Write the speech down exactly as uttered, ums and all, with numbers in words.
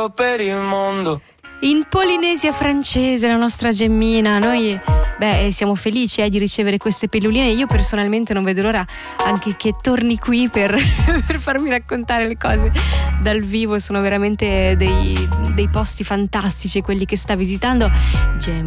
giro per il mondo. In Polinesia francese, la nostra Gemmina. Noi beh, siamo felici eh, di ricevere queste pilloline. Io personalmente non vedo l'ora anche che torni qui per, per farmi raccontare le cose dal vivo. Sono veramente dei, dei posti fantastici quelli che sta visitando. Gem-